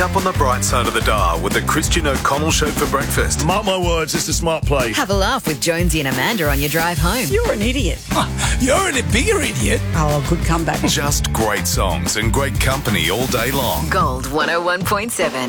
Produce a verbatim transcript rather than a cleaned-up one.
Up on the bright side of the dial with the Christian O'Connell Show for breakfast. Mark my words, it's a smart play. Have a laugh with Jonesy and Amanda on your drive home. You're an idiot. You're a bigger idiot. Oh, good comeback. Just great songs and great company all day long. Gold one oh one point seven.